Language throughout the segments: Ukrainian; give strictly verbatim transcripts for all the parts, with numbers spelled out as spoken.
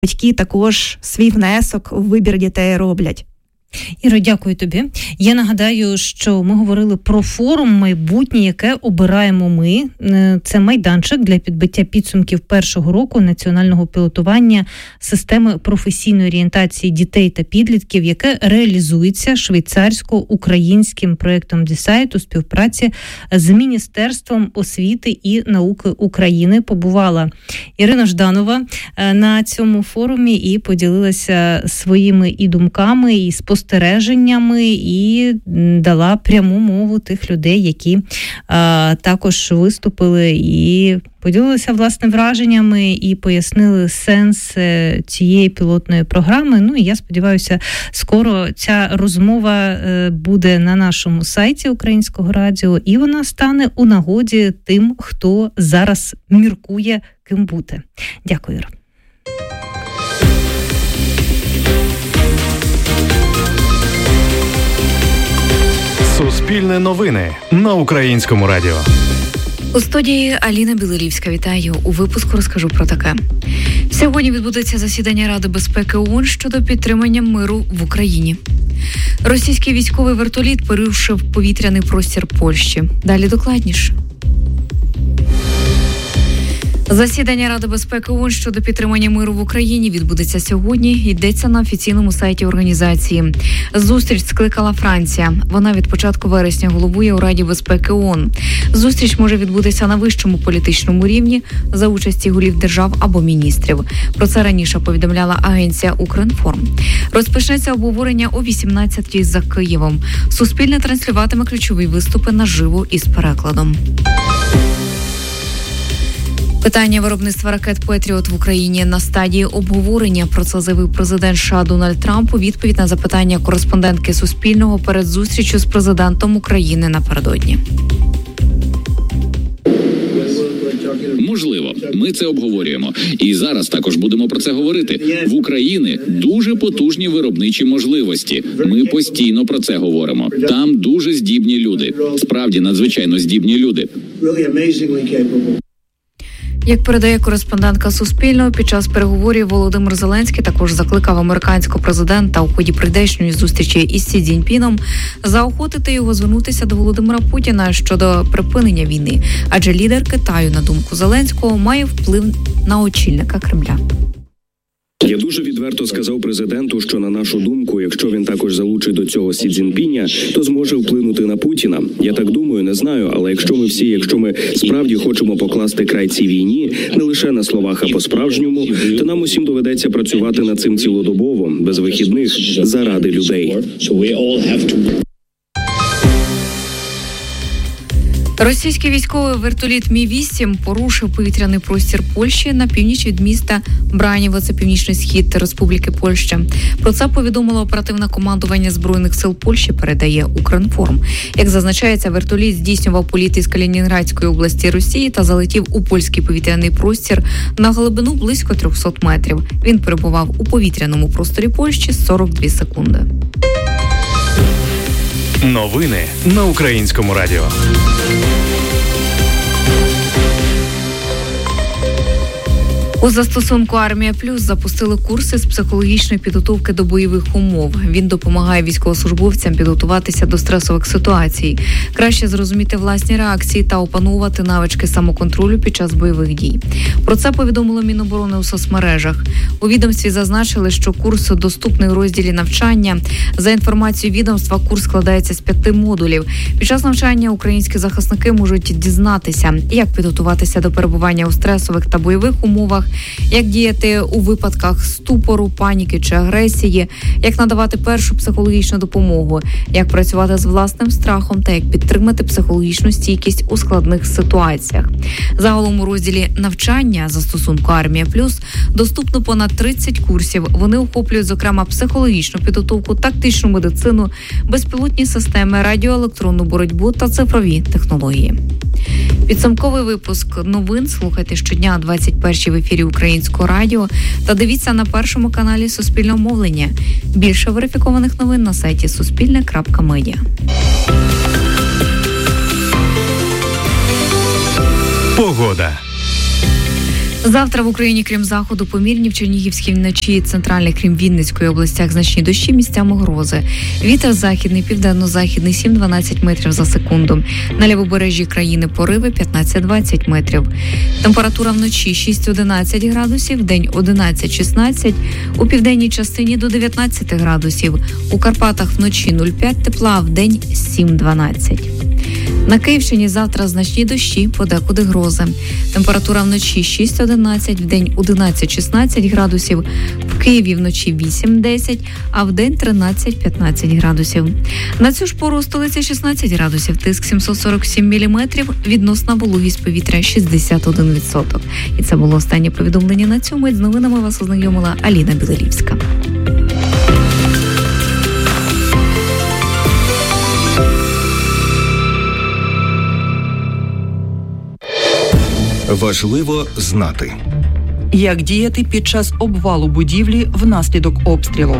батьки також свій внесок у вибір дітей роблять. Іро, дякую тобі. Я нагадаю, що ми говорили про форум «Майбутнє», яке обираємо ми. Це майданчик для підбиття підсумків першого року національного пілотування системи професійної орієнтації дітей та підлітків, яке реалізується швейцарсько-українським проєктом Дісайт у співпраці з Міністерством освіти і науки України. Побувала Ірина Жданова на цьому форумі і поділилася своїми і думками, і спостереженнями, спостереженнями і дала пряму мову тих людей, які а, також виступили і поділилися власне враженнями і пояснили сенс цієї пілотної програми. Ну і я сподіваюся, скоро ця розмова буде на нашому сайті Українського радіо, і вона стане у нагоді тим, хто зараз міркує, ким бути. Дякую, Іра. Суспільне новини на Українському радіо. У студії Аліна Білорівська. Вітаю. У випуску розкажу про таке. Сьогодні відбудеться засідання Ради безпеки ООН щодо підтримання миру в Україні. Російський військовий вертоліт порушив повітряний простір Польщі. Далі докладніше. Засідання Ради безпеки ООН щодо підтримання миру в Україні відбудеться сьогодні. Йдеться на офіційному сайті організації. Зустріч скликала Франція. Вона від початку вересня головує у Раді безпеки ООН. Зустріч може відбутися на вищому політичному рівні за участі голів держав або міністрів. Про це раніше повідомляла агенція «Укрінформ». Розпочнеться обговорення о вісімнадцятій за Києвом. Суспільне транслюватиме ключові виступи наживо із перекладом. Питання виробництва ракет «Петріот» в Україні на стадії обговорення. Про це заявив президент США Дональд Трамп у відповідь на запитання кореспондентки Суспільного перед зустрічю з президентом України напередодні. Можливо, ми це обговорюємо. І зараз також будемо про це говорити. В Україні дуже потужні виробничі можливості. Ми постійно про це говоримо. Там дуже здібні люди. Справді надзвичайно здібні люди. Як передає кореспондентка Суспільного, під час переговорів Володимир Зеленський також закликав американського президента у ході прийдешньої зустрічі із Сі Цзіньпіном заохотити його звернутися до Володимира Путіна щодо припинення війни, адже лідер Китаю, на думку Зеленського, має вплив на очільника Кремля. Я дуже відверто сказав президенту, що, на нашу думку, якщо він також залучить до цього Сі Цзіньпіня, то зможе вплинути на Путіна. Я так думаю, не знаю, але якщо ми всі, якщо ми справді хочемо покласти край цій війні, не лише на словах, а по-справжньому, то нам усім доведеться працювати над цим цілодобово, без вихідних, заради людей. Російський військовий вертоліт Мі вісім порушив повітряний простір Польщі на північ від міста Браніво, це північний схід Республіки Польща. Про це повідомило оперативне командування Збройних сил Польщі, передає Укрінформ. Як зазначається, вертоліт здійснював політ із Калінінградської області Росії та залетів у польський повітряний простір на глибину близько триста метрів. Він перебував у повітряному просторі Польщі сорок дві секунди. Новини на Українському радіо. У застосунку «Армія Плюс» запустили курси з психологічної підготовки до бойових умов. Він допомагає військовослужбовцям підготуватися до стресових ситуацій, краще зрозуміти власні реакції та опанувати навички самоконтролю під час бойових дій. Про це повідомило Міноборони у соцмережах. У відомстві зазначили, що курс доступний у розділі навчання. За інформацією відомства, курс складається з п'яти модулів. Під час навчання українські захисники можуть дізнатися, як підготуватися до перебування у стресових та бойових умовах, як діяти у випадках ступору, паніки чи агресії, як надавати першу психологічну допомогу, як працювати з власним страхом та як підтримати психологічну стійкість у складних ситуаціях. Загалом у розділі навчання застосунку «Армія Плюс» доступно понад тридцять курсів. Вони охоплюють, зокрема, психологічну підготовку, тактичну медицину, безпілотні системи, радіоелектронну боротьбу та цифрові технології. Підсумковий випуск новин слухайте щодня о двадцять першій в ефірі Українського радіо та дивіться на першому каналі Суспільного мовлення. Більше верифікованих новин на сайті суспільне крапка медіа. Погода. Завтра в Україні, крім заходу, помірні, в Чернігівській вночі і центральних, крім Вінницької областях, значні дощі, місцями грози. Вітер західний, південно-західний сім-дванадцять метрів за секунду. На лівобережжі країни пориви п'ятнадцять-двадцять метрів. Температура вночі шість-одинадцять градусів, день одинадцять-шістнадцять, у південній частині до дев'ятнадцять градусів. У Карпатах вночі нуль п'ять тепла, в день сім-дванадцять. На Київщині завтра значні дощі, подекуди грози. Температура вночі шість-одинадцять, вдень одинадцять-шістнадцять градусів, в Києві вночі вісім-десять, а вдень тринадцять-п'ятнадцять градусів. На цю ж пору у столиці шістнадцять градусів, тиск сімсот сорок сім міліметрів, відносна вологість повітря шістдесят один відсоток. І це було останнє повідомлення на цьому. З новинами вас ознайомила Аліна Білелівська. Важливо знати, як діяти під час обвалу будівлі внаслідок обстрілу.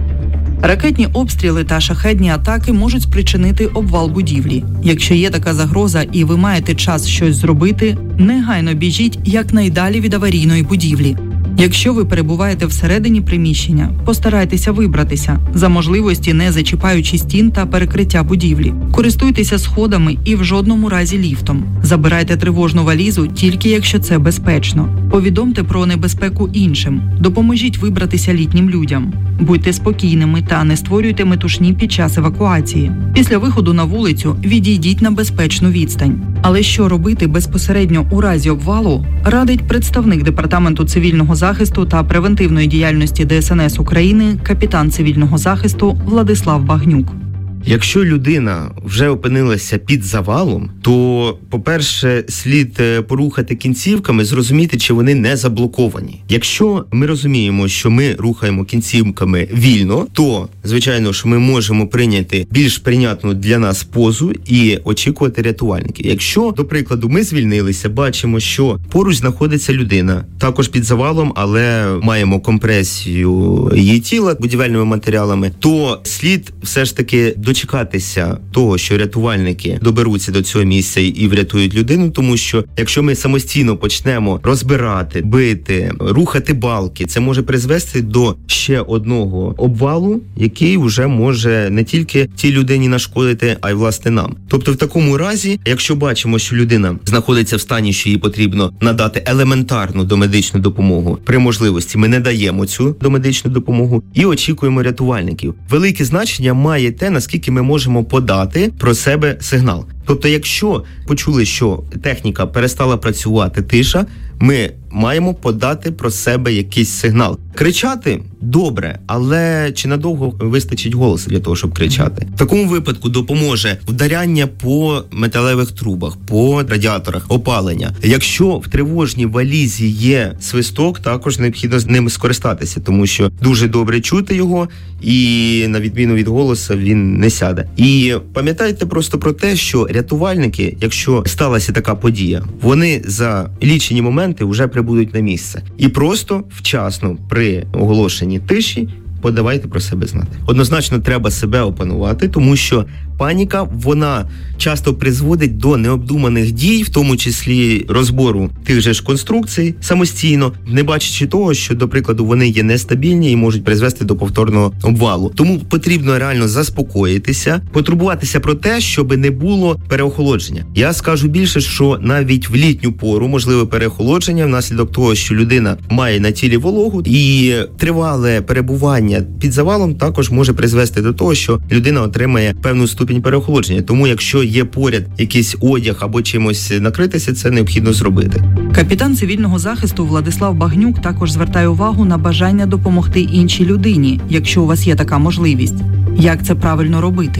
Ракетні обстріли та шахедні атаки можуть спричинити обвал будівлі. Якщо є така загроза і ви маєте час щось зробити, негайно біжіть якнайдалі від аварійної будівлі. Якщо ви перебуваєте всередині приміщення, постарайтеся вибратися, за можливості не зачіпаючи стін та перекриття будівлі. Користуйтеся сходами і в жодному разі ліфтом. Забирайте тривожну валізу тільки якщо це безпечно. Повідомте про небезпеку іншим. Допоможіть вибратися літнім людям. Будьте спокійними та не створюйте метушні під час евакуації. Після виходу на вулицю відійдіть на безпечну відстань. Але що робити безпосередньо у разі обвалу, радить представник Департаменту цивільного захисту та превентивної діяльності Де Ес Ен Ес України, капітан цивільного захисту Владислав Багнюк. Якщо людина вже опинилася під завалом, то, по-перше, слід порухати кінцівками, зрозуміти, чи вони не заблоковані. Якщо ми розуміємо, що ми рухаємо кінцівками вільно, то, звичайно, що ми можемо прийняти більш прийнятну для нас позу і очікувати рятувальників. Якщо, до прикладу, ми звільнилися, бачимо, що поруч знаходиться людина, також під завалом, але маємо компресію її тіла будівельними матеріалами, то слід все ж таки до чекатися того, що рятувальники доберуться до цього місця і врятують людину, тому що якщо ми самостійно почнемо розбирати, бити, рухати балки, це може призвести до ще одного обвалу, який вже може не тільки тій людині нашкодити, а й власне нам. Тобто в такому разі, якщо бачимо, що людина знаходиться в стані, що їй потрібно надати елементарну домедичну допомогу, при можливості ми не даємо цю домедичну допомогу і очікуємо рятувальників. Велике значення має те, наскільки ми можемо подати про себе сигнал. Тобто, якщо почули, що техніка перестала працювати, тиша, ми маємо подати про себе якийсь сигнал. Кричати – добре, але чи надовго вистачить голосу для того, щоб кричати? В такому випадку допоможе вдаряння по металевих трубах, по радіаторах, опалення. Якщо в тривожній валізі є свисток, також необхідно з ним скористатися, тому що дуже добре чути його і, на відміну від голосу, він не сяде. І пам'ятайте просто про те, що рятувальники, якщо сталася така подія, вони за лічені моменти вже прибудуть на місце. І просто вчасно при оголошенні тиші подавайте про себе знати. Однозначно треба себе опанувати, тому що паніка, вона часто призводить до необдуманих дій, в тому числі розбору тих же ж конструкцій самостійно, не бачачи того, що, до прикладу, вони є нестабільні і можуть призвести до повторного обвалу. Тому потрібно реально заспокоїтися, потурбуватися про те, щоб не було переохолодження. Я скажу більше, що навіть в літню пору можливе переохолодження внаслідок того, що людина має на тілі вологу, і тривале перебування під завалом також може призвести до того, що людина отримає певну ступінь переохолодження. Тому якщо є поряд якийсь одяг або чимось накритися, це необхідно зробити. Капітан цивільного захисту Владислав Багнюк також звертає увагу на бажання допомогти іншій людині, якщо у вас є така можливість. Як це правильно робити?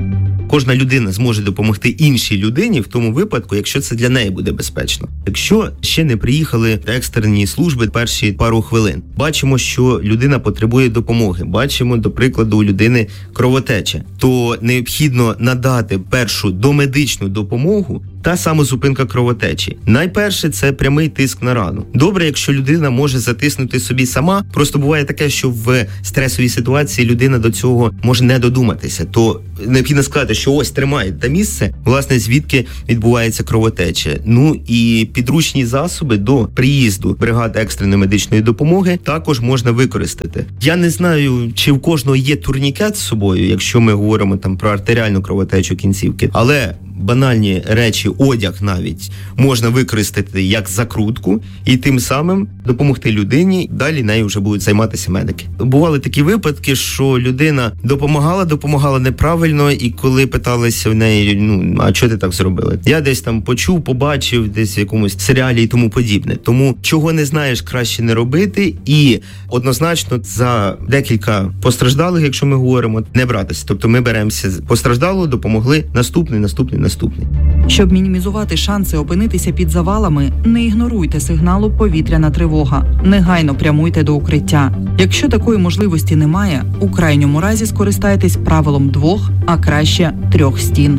Кожна людина зможе допомогти іншій людині в тому випадку, якщо це для неї буде безпечно. Якщо ще не приїхали екстрені служби перші пару хвилин, бачимо, що людина потребує допомоги, бачимо, до прикладу, у людини кровотеча, то необхідно надати першу домедичну допомогу та самозупинка кровотечі. Найперше – це прямий тиск на рану. Добре, якщо людина може затиснути собі сама, просто буває таке, що в стресовій ситуації людина до цього може не додуматися, то необхідно сказати, що ось тримає те місце, власне, звідки відбувається кровотеча. Ну і підручні засоби до приїзду бригад екстреної медичної допомоги також можна використати. Я не знаю, чи в кожного є турнікет з собою, якщо ми говоримо там про артеріальну кровотечу кінцівки, але банальні речі, одяг навіть, можна використати як закрутку і тим самим допомогти людині, далі нею вже будуть займатися медики. Бували такі випадки, що людина допомагала, допомагала неправильно, і коли питалися в неї, ну, а чого ти так зробила? Я десь там почув, побачив, десь в якомусь серіалі і тому подібне. Тому, чого не знаєш, краще не робити, і однозначно за декілька постраждалих, якщо ми говоримо, не братися. Тобто ми беремося постраждалого, допомогли, наступний, наступний, наступний. Щоб мінімізувати шанси опинитися під завалами, не ігноруйте сигналу «Повітряна тривога». Негайно прямуйте до укриття. Якщо такої можливості немає, у крайньому разі скористайтесь правилом двох, а краще трьох стін.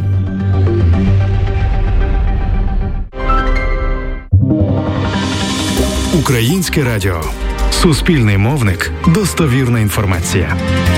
Українське радіо. Суспільний мовник. Достовірна інформація.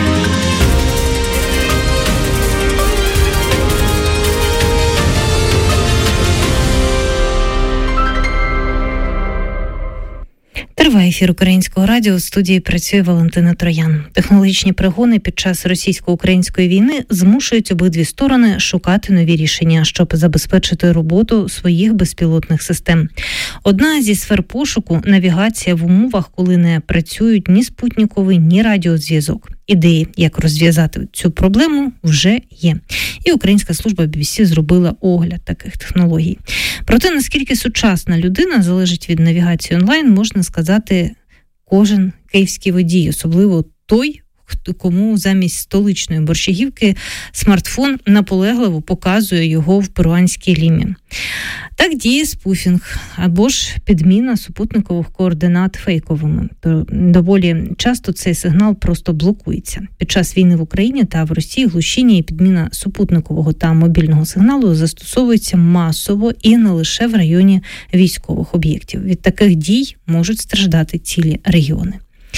Триває ефір Українського радіо. У студії працює Валентина Троян. Технологічні перегони під час російсько-української війни змушують обидві сторони шукати нові рішення, щоб забезпечити роботу своїх безпілотних систем. Одна зі сфер пошуку – навігація в умовах, коли не працюють ні спутниковий, ні радіозв'язок. Ідеї, як розв'язати цю проблему, вже є. І Українська служба бі бі сі зробила огляд таких технологій. Про те, наскільки сучасна людина залежить від навігації онлайн, можна сказати кожен київський водій, особливо той, кому замість столичної Борщагівки смартфон наполегливо показує його в перуанській Лімі. Так діє спуфінг або ж підміна супутникових координат фейковими. Доволі часто цей сигнал просто блокується. Під час війни в Україні та в Росії глушіння і підміна супутникового та мобільного сигналу застосовуються масово і не лише в районі військових об'єктів. Від таких дій можуть страждати цілі регіони.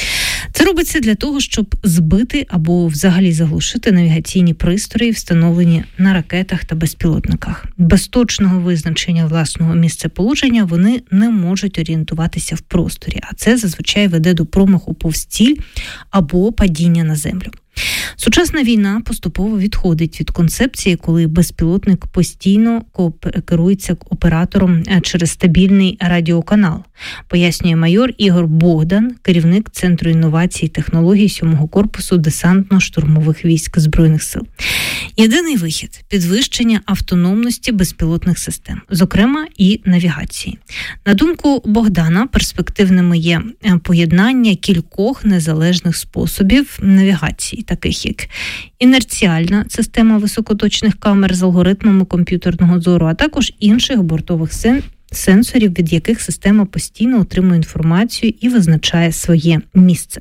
Це робиться для того, щоб збити або взагалі заглушити навігаційні пристрої, встановлені на ракетах та безпілотниках. Без точного визначення власного місцеположення вони не можуть орієнтуватися в просторі, а це зазвичай веде до промаху повз ціль або падіння на землю. Сучасна війна поступово відходить від концепції, коли безпілотник постійно керується оператором через стабільний радіоканал, пояснює майор Ігор Богдан, керівник Центру інновацій і технологій сьомого корпусу десантно-штурмових військ Збройних сил. Єдиний вихід – підвищення автономності безпілотних систем, зокрема і навігації. На думку Богдана, перспективними є поєднання кількох незалежних способів навігації, таких як інерціальна система високоточних камер з алгоритмами комп'ютерного зору, а також інших бортових сен- сенсорів, від яких система постійно отримує інформацію і визначає своє місце.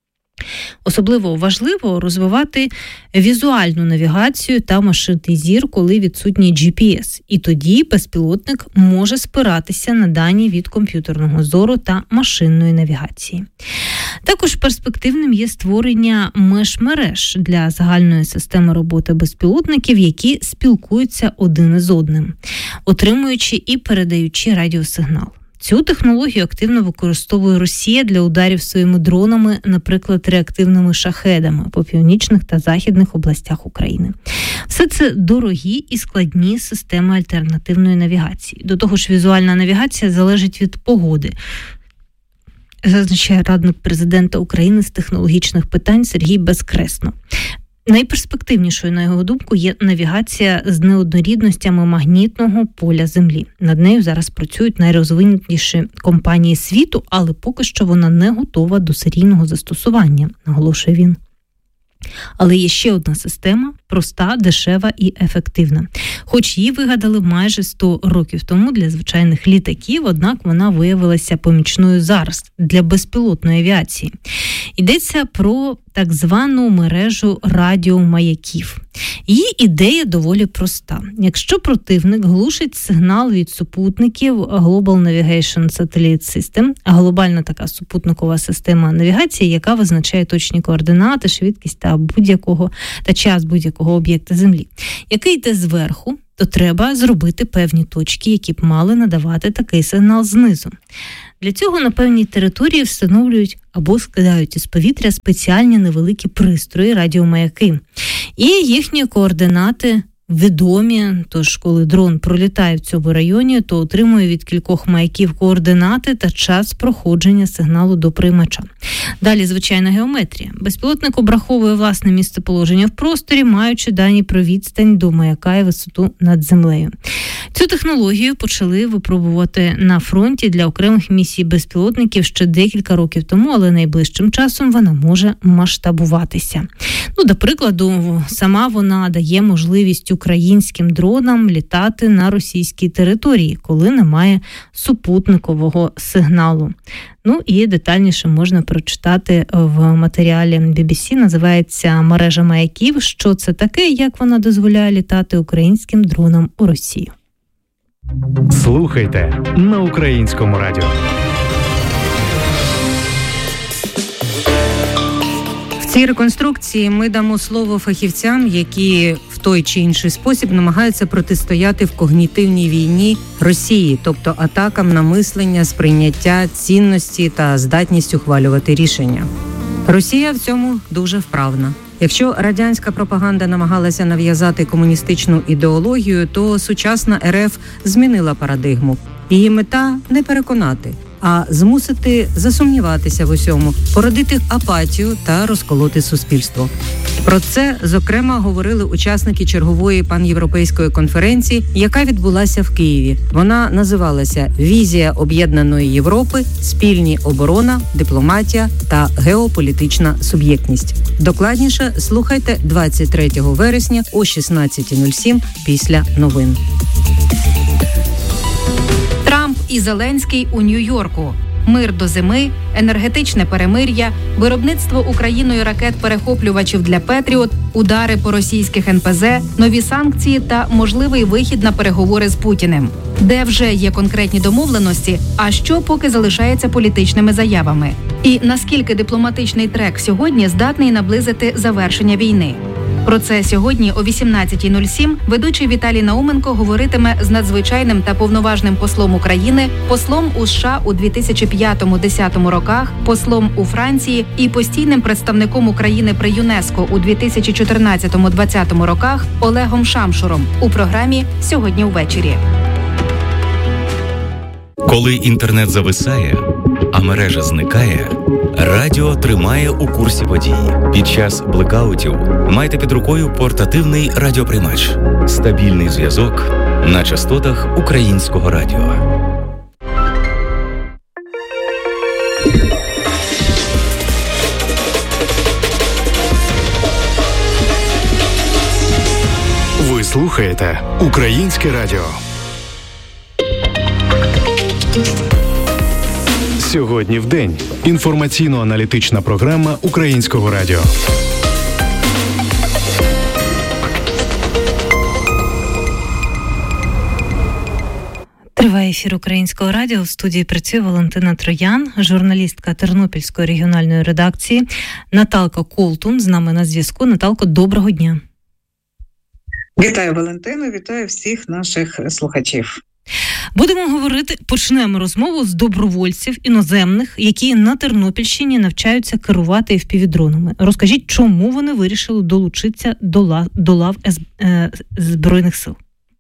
Особливо важливо розвивати візуальну навігацію та машинний зір, коли відсутній джі пі ес. І тоді безпілотник може спиратися на дані від комп'ютерного зору та машинної навігації. Також перспективним є створення меж-мереж для загальної системи роботи безпілотників, які спілкуються один із одним, отримуючи і передаючи радіосигнал. Цю технологію активно використовує Росія для ударів своїми дронами, наприклад, реактивними шахедами по північних та західних областях України. Все це дорогі і складні системи альтернативної навігації. До того ж, візуальна навігація залежить від погоди, зазначає радник президента України з технологічних питань Сергій Безкресно. Найперспективнішою, на його думку, є навігація з неоднорідностями магнітного поля Землі. Над нею зараз працюють найрозвинутіші компанії світу, але поки що вона не готова до серійного застосування, наголошує він. Але є ще одна система, проста, дешева і ефективна. Хоч її вигадали майже сто років тому для звичайних літаків, однак вона виявилася помічною зараз для безпілотної авіації. Йдеться про так звану мережу радіомаяків. Її ідея доволі проста. Якщо противник глушить сигнал від супутників Global Navigation Satellite System, глобальна така супутникова система навігації, яка визначає точні координати, швидкість та будь-якого та час будь-якого об'єкта Землі, який йде зверху, то треба зробити певні точки, які б мали надавати такий сигнал знизу. Для цього на певній території встановлюють або скидають із повітря спеціальні невеликі пристрої, радіомаяки. І їхні координати відомі, тож коли дрон пролітає в цьому районі, то отримує від кількох маяків координати та час проходження сигналу до приймача. Далі звичайна геометрія. Безпілотник обраховує власне місцеположення в просторі, маючи дані про відстань до маяка і висоту над землею. Цю технологію почали випробувати на фронті для окремих місій безпілотників ще декілька років тому, але найближчим часом вона може масштабуватися. Ну, до прикладу, сама вона дає можливість українським дронам літати на російській території, коли немає супутникового сигналу. Ну і детальніше можна прочитати в матеріалі бі бі сі, називається «Мережа маяків. Що це таке, як вона дозволяє літати українським дронам у Росію». Слухайте на Українському радіо. В цій реконструкції ми дамо слово фахівцям, які в той чи інший спосіб намагаються протистояти в когнітивній війні Росії, тобто атакам на мислення, сприйняття, цінності та здатність ухвалювати рішення. Росія в цьому дуже вправна. Якщо радянська пропаганда намагалася нав'язати комуністичну ідеологію, то сучасна ер еф змінила парадигму. Її мета – не переконати, а змусити засумніватися в усьому, породити апатію та розколоти суспільство. Про це, зокрема, говорили учасники чергової панєвропейської конференції, яка відбулася в Києві. Вона називалася «Візія об'єднаної Європи, спільні оборона, дипломатія та геополітична суб'єктність». Докладніше слухайте двадцять третього вересня о шістнадцята нуль сім після новин. Трамп і Зеленський у Нью-Йорку. Мир до зими, енергетичне перемир'я, виробництво Україною ракет-перехоплювачів для «Петріот», удари по російських ен пе зе, нові санкції та можливий вихід на переговори з Путіним. Де вже є конкретні домовленості, а що поки залишається політичними заявами? І наскільки дипломатичний трек сьогодні здатний наблизити завершення війни? Про це сьогодні о вісімнадцята нуль сім ведучий Віталій Науменко говоритиме з надзвичайним та повноважним послом України, послом у США у дві тисячі п'ятому-десятому роках, послом у Франції і постійним представником України при ЮНЕСКО у дві тисячі чотирнадцятому-двадцятому роках Олегом Шамшуром у програмі «Сьогодні ввечері». Коли інтернет зависає, а мережа зникає, радіо тримає у курсі подій. Під час блекаутів майте під рукою портативний радіоприймач. Стабільний зв'язок на частотах Українського радіо. Ви слухаєте Українське радіо. Сьогодні в день. Інформаційно-аналітична програма Українського радіо. Триває ефір Українського радіо. В студії працює Валентина Троян, журналістка Тернопільської регіональної редакції. Наталка Колтун з нами на зв'язку. Наталко, доброго дня. Вітаю, Валентину, вітаю всіх наших слухачів. Будемо говорити, почнемо розмову з добровольців іноземних, які на Тернопільщині навчаються керувати еф пі ві-дронами. Розкажіть, чому вони вирішили долучитися до лав, до лав ес, е, Збройних сил?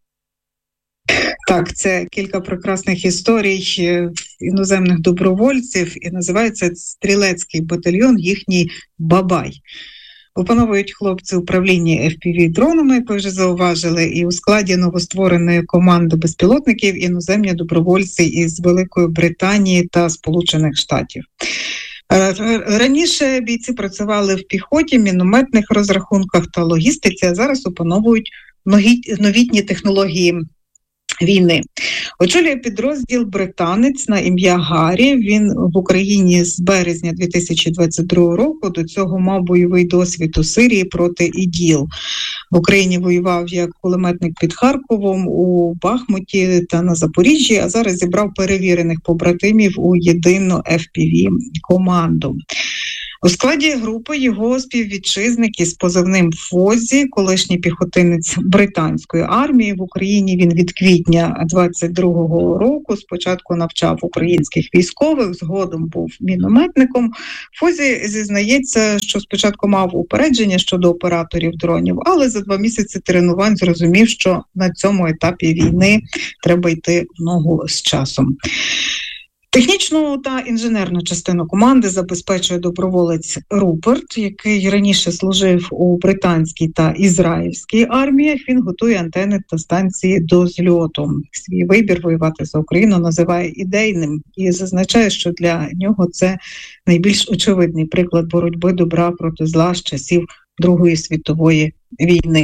Так, це кілька прекрасних історій іноземних добровольців, і називається стрілецький батальйон, їхній «Бабай». Опановують хлопці управління еф пі ві-дронами, як ви вже зауважили, і у складі новоствореної команди безпілотників іноземні добровольці із Великої Британії та Сполучених Штатів. Раніше бійці працювали в піхоті, мінометних розрахунках та логістиці, а зараз опановують новітні технології війни. Очолює підрозділ британець на ім'я Гаррі. Він в Україні з березня дві тисячі двадцять другого року. До цього мав бойовий досвід у Сирії проти ІДІЛ. В Україні воював як кулеметник під Харковом, у Бахмуті та на Запоріжжі, а зараз зібрав перевірених побратимів у єдину еф пі ві-команду. У складі групи його співвітчизник із позивним Фозі, колишній піхотинець британської армії. В Україні він від квітня двадцять другого року спочатку навчав українських військових, згодом був мінометником. Фозі зізнається, що спочатку мав упередження щодо операторів дронів, але за два місяці тренувань зрозумів, що на цьому етапі війни треба йти в ногу з часом. Технічну та інженерну частину команди забезпечує доброволець Руперт, який раніше служив у британській та ізраїльській арміях. Він готує антени та станції до зльоту. Свій вибір воювати за Україну називає ідейним і зазначає, що для нього це найбільш очевидний приклад боротьби добра проти зла з часів Другої світової війни.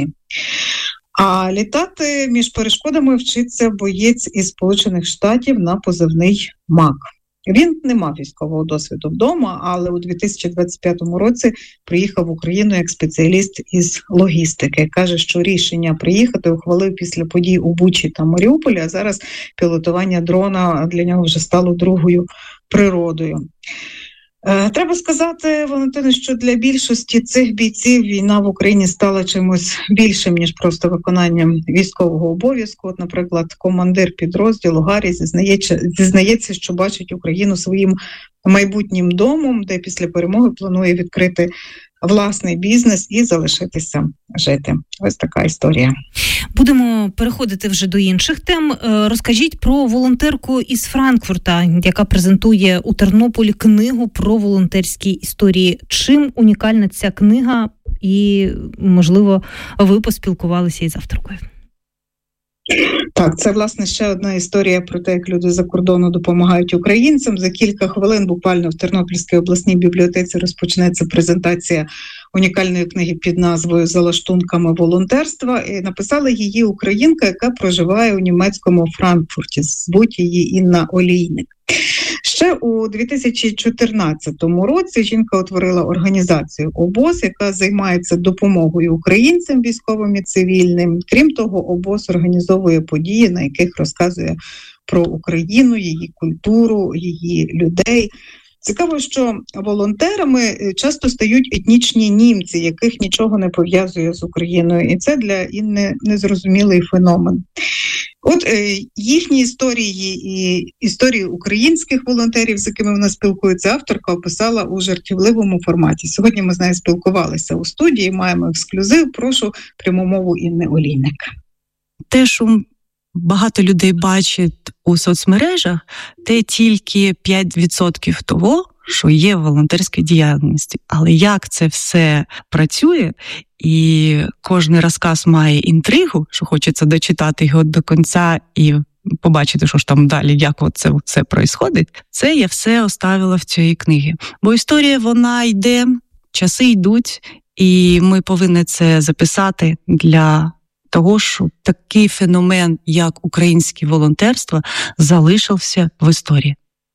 А літати між перешкодами вчиться боєць із Сполучених Штатів на позивний Мак. Він не мав військового досвіду вдома, але у дві тисячі двадцять п'ятому році приїхав в Україну як спеціаліст із логістики. Каже, що рішення приїхати ухвалив після подій у Бучі та Маріуполі, а зараз пілотування дрона для нього вже стало другою природою. Треба сказати, Валентине, що для більшості цих бійців війна в Україні стала чимось більшим, ніж просто виконанням військового обов'язку. От, наприклад, командир підрозділу Гаррі зізнається, зізнається, що бачить Україну своїм майбутнім домом, де після перемоги планує відкрити власний бізнес і залишитися жити. Ось така історія. Будемо переходити вже до інших тем. Розкажіть про волонтерку із Франкфурта, яка презентує у Тернополі книгу про волонтерські історії. Чим унікальна ця книга? І, можливо, ви поспілкувалися із авторкою. Так, це, власне, ще одна історія про те, як люди за кордону допомагають українцям. За кілька хвилин буквально в Тернопільській обласній бібліотеці розпочнеться презентація унікальної книги під назвою «За лаштунками волонтерства». І написала її українка, яка проживає у німецькому Франкфурті. Звуть її Інна Олійник. Ще у дві тисячі чотирнадцятому році жінка утворила організацію «Обоз», яка займається допомогою українцям, військовим і цивільним. Крім того, «Обоз» організовує події, на яких розказує про Україну, її культуру, її людей. Цікаво, що волонтерами часто стають етнічні німці, яких нічого не пов'язує з Україною. І це для Інни незрозумілий феномен. От е, їхні історії і історії українських волонтерів, з якими вона спілкується, авторка описала у жартівливому форматі. Сьогодні ми з нею спілкувалися у студії, маємо ексклюзив. Прошу пряму мову Інни Олійник. Те, що багато людей бачать у соцмережах, те тільки п'ять відсотків того, що є в волонтерській діяльності. Але як це все працює, і кожен розказ має інтригу, що хочеться дочитати його до кінця і побачити, що ж там далі, як це все происходить, це я все оставила в цій книгі. Бо історія, вона йде, часи йдуть, і ми повинні це записати для того, щоб такий феномен, як українське волонтерство, залишився в історії.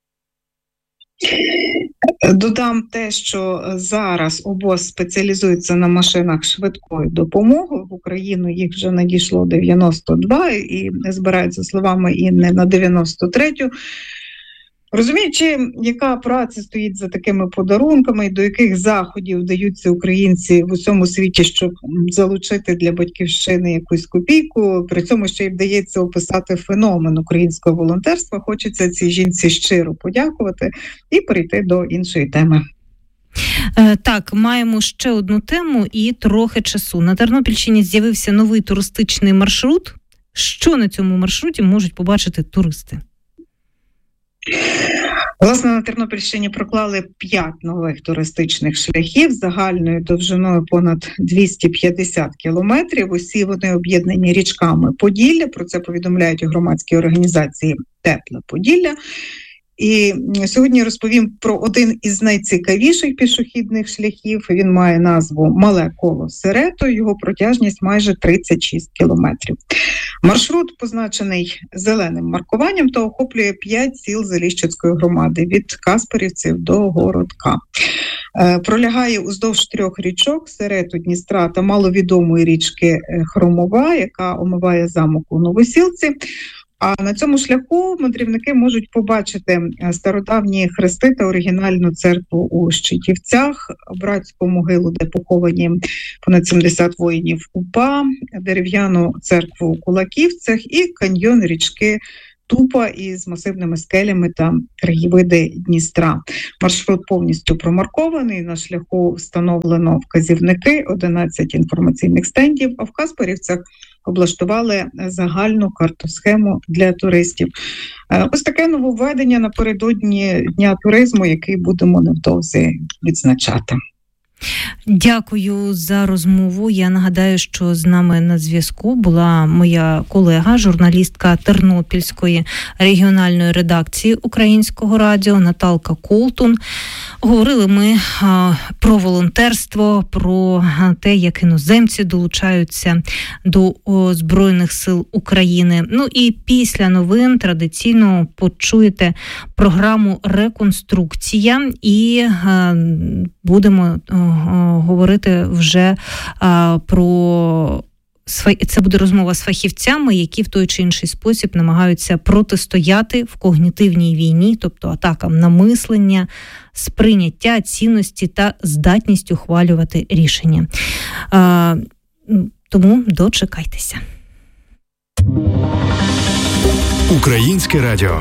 Додам те, що зараз ОБОЗ спеціалізується на машинах швидкої допомоги. В Україну їх вже надійшло дев'яносто два і збирають, за словами Інни, на дев'яносто третю. Розуміючи, яка праця стоїть за такими подарунками і до яких заходів вдаються українці в усьому світі, щоб залучити для батьківщини якусь копійку, при цьому ще й вдається описати феномен українського волонтерства, хочеться цій жінці щиро подякувати і перейти до іншої теми. Так, маємо ще одну тему і трохи часу. На Тернопільщині з'явився новий туристичний маршрут. Що на цьому маршруті можуть побачити туристи? Власне, на Тернопільщині проклали п'ять нових туристичних шляхів загальною довжиною понад двісті п'ятдесят кілометрів. Усі вони об'єднані річками Поділля. Про це повідомляють у громадській організації «Тепле Поділля». І сьогодні розповім про один із найцікавіших пішохідних шляхів. Він має назву «Мале коло Серето», його протяжність майже тридцять шість кілометрів. Маршрут позначений зеленим маркуванням та охоплює п'ять сіл Заліщицької громади від Каспарівців до Городка. Пролягає уздовж трьох річок – Серету, Дністра та маловідомої річки Хромова, яка омиває замок у Новосілці. А на цьому шляху мандрівники можуть побачити стародавні хрести та оригінальну церкву у Щитівцях, братську могилу, де поховані понад сімдесят воїнів УПА, дерев'яну церкву у Кулаківцях і каньйон річки Тупа із масивними скелями та краєвиди Дністра. Маршрут повністю промаркований, на шляху встановлено вказівники, одинадцять інформаційних стендів, а в Каспарівцях облаштували загальну картосхему для туристів. Ось таке нововведення напередодні Дня туризму, який будемо невдовзі відзначати. Дякую за розмову. Я нагадаю, що з нами на зв'язку була моя колега, журналістка Тернопільської регіональної редакції Українського радіо Наталка Колтун. Говорили ми а, про волонтерство, про те, як іноземці долучаються до о, Збройних сил України. Ну і після новин традиційно почуєте програму «Реконструкція» і а, будемо а, говорити вже а, про... Це буде розмова з фахівцями, які в той чи інший спосіб намагаються протистояти в когнітивній війні, тобто атакам на мислення, сприйняття, цінності та здатність ухвалювати рішення. А, тому дочекайтеся. Українське радіо.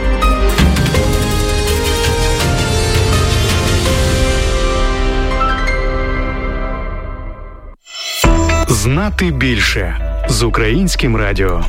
Знати більше з Українським радіо.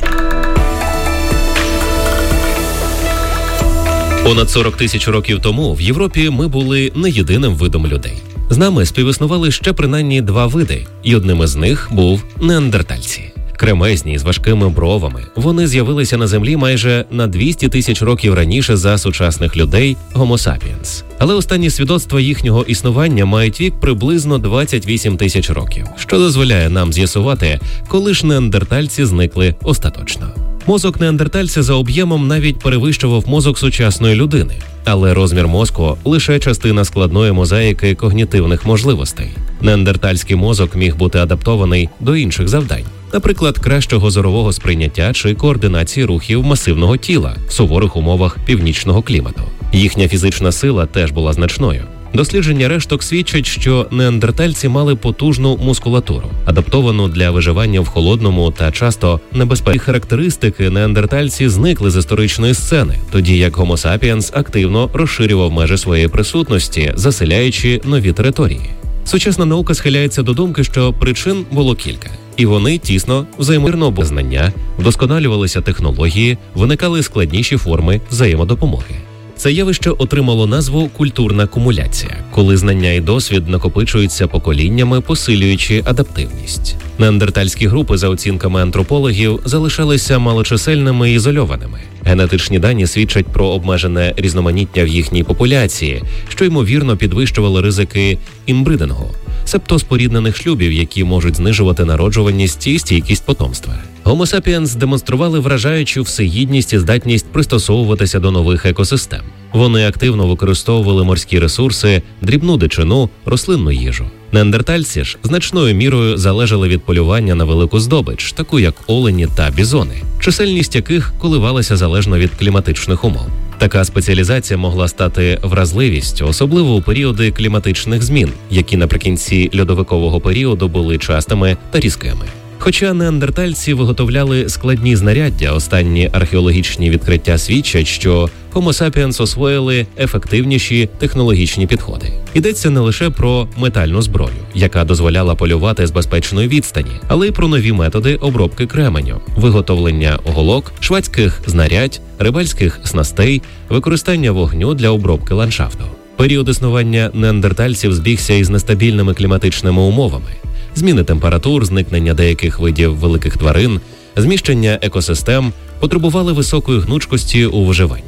Понад сорок тисяч років тому в Європі ми були не єдиним видом людей. З нами співіснували ще принаймні два види, і одним із них був неандертальці. Кремезні, з важкими бровами, вони з'явилися на Землі майже на двісті тисяч років раніше за сучасних людей Homo sapiens. Але останні свідоцтва їхнього існування мають вік приблизно двадцять вісім тисяч років, що дозволяє нам з'ясувати, коли ж неандертальці зникли остаточно. Мозок неандертальця за об'ємом навіть перевищував мозок сучасної людини, але розмір мозку – лише частина складної мозаїки когнітивних можливостей. Неандертальський мозок міг бути адаптований до інших завдань, наприклад, кращого зорового сприйняття чи координації рухів масивного тіла в суворих умовах північного клімату. Їхня фізична сила теж була значною. Дослідження решток свідчать, що неандертальці мали потужну мускулатуру, адаптовану для виживання в холодному та часто небезпечні характеристики неандертальці зникли з історичної сцени, тоді як Homo sapiens активно розширював межі своєї присутності, заселяючи нові території. Сучасна наука схиляється до думки, що причин було кілька. І вони тісно взаємовірно бо знання, вдосконалювалися технології, виникали складніші форми взаємодопомоги. Це явище отримало назву «культурна кумуляція», коли знання і досвід накопичуються поколіннями, посилюючи адаптивність. Неандертальські групи, за оцінками антропологів, залишалися малочисельними і ізольованими. Генетичні дані свідчать про обмежене різноманіття в їхній популяції, що, ймовірно, підвищувало ризики інбридингу, себто споріднених шлюбів, які можуть знижувати народжуваність і стійкість потомства. Homo sapiens демонстрували вражаючу всеїдність і здатність пристосовуватися до нових екосистем. Вони активно використовували морські ресурси, дрібну дичину, рослинну їжу. Неандертальці ж значною мірою залежали від полювання на велику здобич, таку як олені та бізони, чисельність яких коливалася залежно від кліматичних умов. Така спеціалізація могла стати вразливістю, особливо у періоди кліматичних змін, які наприкінці льодовикового періоду були частими та різкими. Хоча неандертальці виготовляли складні знаряддя, останні археологічні відкриття свідчать, що Homo sapiens освоїли ефективніші технологічні підходи. Йдеться не лише про метальну зброю, яка дозволяла полювати з безпечної відстані, але й про нові методи обробки кременю, виготовлення голок, швадських знарядь, рибальських снастей, використання вогню для обробки ландшафту. Період існування неандертальців збігся із нестабільними кліматичними умовами. Зміни температур, зникнення деяких видів великих тварин, зміщення екосистем потребували високої гнучкості у виживанні.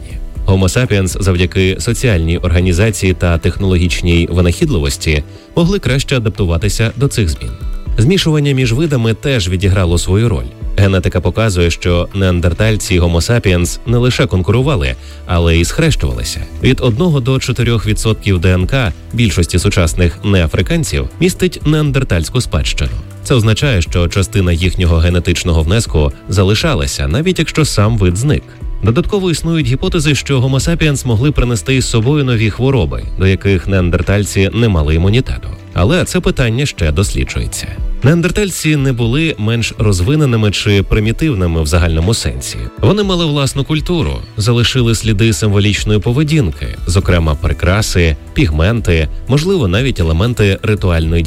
Homo sapiens завдяки соціальній організації та технологічній винахідливості могли краще адаптуватися до цих змін. Змішування між видами теж відіграло свою роль. Генетика показує, що неандертальці і Homo sapiens не лише конкурували, але й схрещувалися. Від одного до чотирьох відсотків ДНК більшості сучасних неафриканців містить неандертальську спадщину. Це означає, що частина їхнього генетичного внеску залишалася, навіть якщо сам вид зник. Додатково існують гіпотези, що Homo sapiens могли принести із собою нові хвороби, до яких неандертальці не мали імунітету. Але це питання ще досліджується. Неандертальці не були менш розвиненими чи примітивними в загальному сенсі. Вони мали власну культуру, залишили сліди символічної поведінки, зокрема прикраси, пігменти, можливо, навіть елементи ритуальної